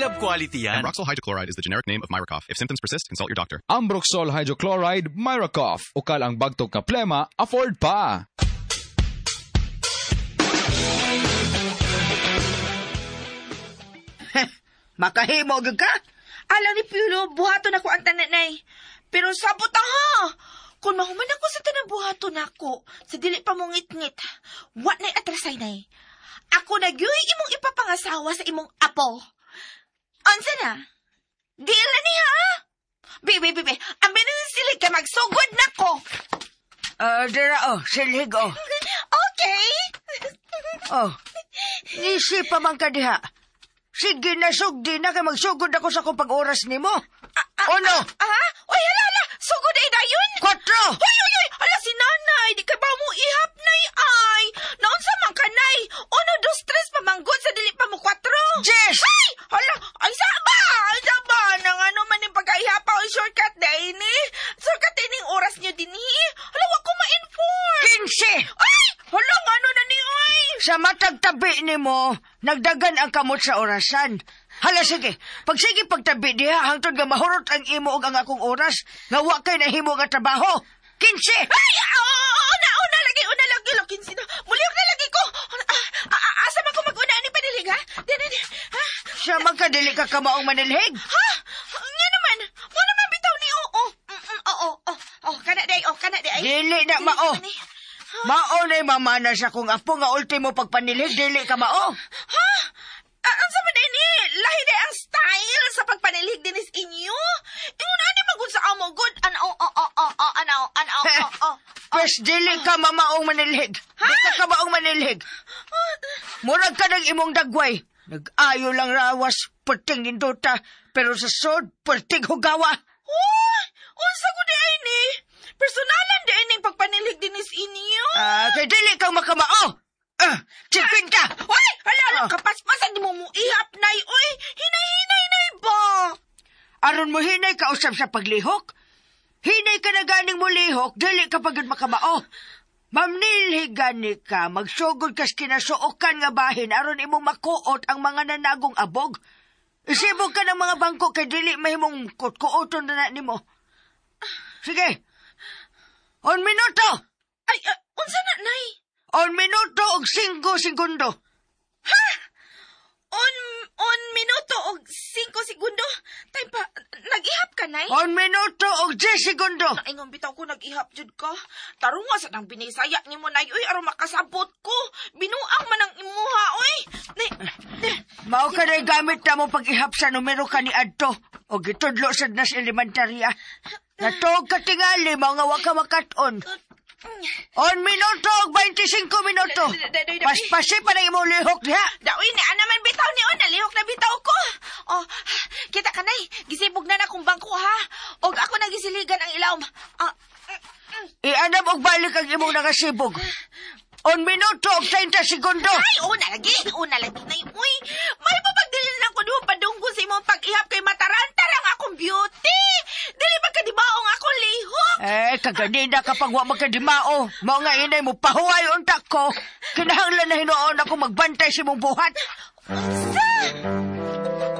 lab quality yan. Ambroxol hydrochloride is the generic name of Myracough. If symptoms persist, consult your doctor. Ambroxol hydrochloride, Myracough. Ukal ang bagtog ka plema, afford pa. Makahimo gud ka? Alam ni Piolo, buhaton ako ang tananay. Pero sabot ha! Kung mahuman ako sa tanang buhaton ako, sa dili pa mong ngit-ngit, what na'y atrasay na'y? Ako nagyuhi imong ipapangasawa sa imong apo. Ansa na? Deal na niya, ha? Bibi, ang binansilig ka magsugod na ko. Dira, silhig, Okay. Nisi pa man ka diha. Sige na, sugdi na kay magsugod ako sa kong pag-oras ni mo. Ono? Uy, hala, sugod ay dayon. 4. Uy, hala si nanay, di ka ba mo ihap nay ay? Noon sa man ka nay, 1, 2, 3 pamanggod sa dili pa mo 4. Yes! Ay, hala, ay saba, nang ano man yung pagkaihapa o shortcut day ni. Shortcut din yung oras niyo din Hala, wag ko ma-inform. 15. Ay, hala, ano na ni ay? Sa matag tabi ni mo, nagdagan ang kamot sa orasan. Hala, sige. Pagtabi diha, hangtod nga mahurot ang imo og ang akong oras, nga wa kay nahimo nga trabaho. 15! Ay, una lagi, lo, 15 na. Muliok na lagi ko. Asa man ko mag-una ni panilig, ha? Dini, ha? Siya magkadili ka kamaong manilhig? Ha? Nga naman. Mo naman bitaw ni kana day, ay. Dili na mao. Mao na'y mamana sa kong apo nga ultimo pagpanilhig, dili ka mao. Ha? Ang sama din ni, lahi day ang style sa pagpanilig din is inyo. Ingon ani magud sa amo good. Pes dili ka mamaong manilhig. Di ka kamaong manilhig. Murag ka ng imong dagway. Nag-ayo lang rawas, perting ninduta, pero sa sod, perting hugawa. Unsa ko day ni? Personalan day ning pagpanilig din is inyo. Kay dili kang makamao. Chipin ka. Uy, hala, kapaspasan di mo ihap nay. Uy, hinay ba? Aron mo hinay ka usab sa paglihok? Hinay ka na ganing mo lihok, dili ka pagod makamao. Mamnilhig gani ka, magsugod kas kinasuokan nga bahin aron imong makuot ang mga nanagong abog. Isibog ka ng mga bangko kay dili mahimong kuoton na nimo. Sige. 1 minuto. Ay, unsa na, nay? 1 minuto og 5 segundo. Ha? 1 minuto og 5 segundo? Tay pa, nag-ihap ka, nay? 1 minuto og 10 segundo. Naingon bitaw ko nag-ihap jud ka. Tarong nga sa nang binisaya ni mo, nay. Uy, aron makasabot ko. Binuang man ang imuha, uy. Nay, mao ka na gamit na mo pag-ihap sa numero ka ni Adto. O gitudlo sa nas elementarya. Natog ka tingali, mao nga waka makaton. 1 minuto og 25 minuto. Paspasi pa na imong lihok diha. Daoy ni naman bitaw ni nalihok na bitaw ko. Kita ka nay, gisibog na akong bangko ha. Og ako nagisiligan ang ilawom. Ianam og balik ang imong nakasibog. 1 minuto og 30 segundo. Ay, una lagi nay. Uy, may papagdilin lang ko doon padunggo sa imong pag-ihap kay matarang akong beauty. Dili ba kadibaong akong lihok? Kaganina kapag wa magkadimao. Mao nga inay mo pahuway unta ko. Kinahanglan na hinoon ako magbantay sa imong buhat. Sa?